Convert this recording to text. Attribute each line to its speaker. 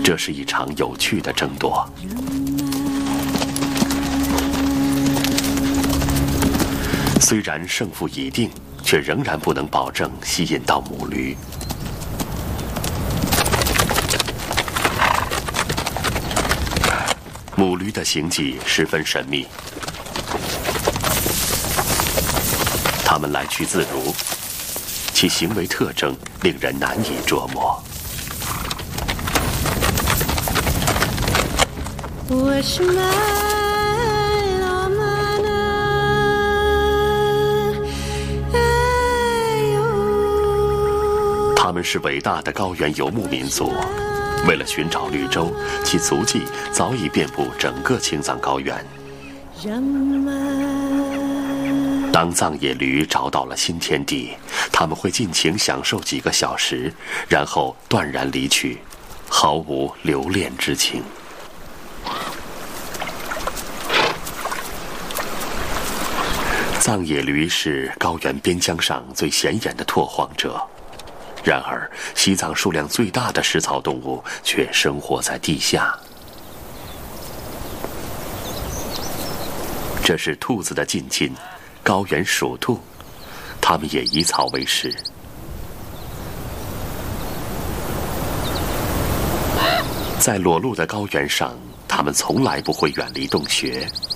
Speaker 1: 这是一场有趣的争夺。虽然胜负已定，却仍然不能保证吸引到母驴。母驴的行迹十分神秘，它们来去自如，其行为特征令人难以捉摸。他们是伟大的高原游牧民族，为了寻找绿洲，其足迹早已遍布整个青藏高原。当藏野驴找到了新天地，他们会尽情享受几个小时，然后断然离去，毫无留恋之情。藏野驴是高原边疆上最显眼的拓荒者，然而西藏数量最大的食草动物却生活在地下。这是兔子的近亲，高原鼠兔，它们也以草为食。在裸露的高原上，它们从来不会远离洞穴，